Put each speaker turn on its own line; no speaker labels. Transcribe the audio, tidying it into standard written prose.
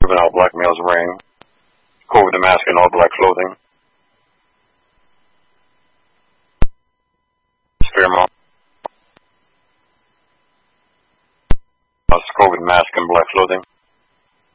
Juvenile black males wearing COVID mask and all black clothing. Fairmont. COVID mask and black clothing.